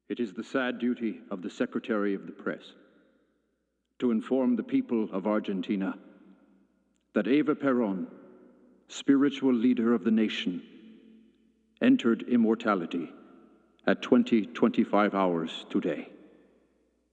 It is the sad duty of the Secretary of the Press to inform the people of Argentina that Eva Perón, spiritual leader of the nation, entered immortality at 20:25 hours today.